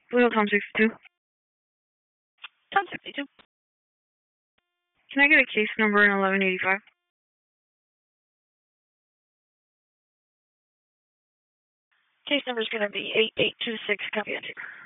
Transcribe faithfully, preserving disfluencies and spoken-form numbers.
Blue Hill Tom sixty-two. Tom sixty-two. Can I get a case number in eleven eighty-five? Case number is going to be eight eight two six, copy enter.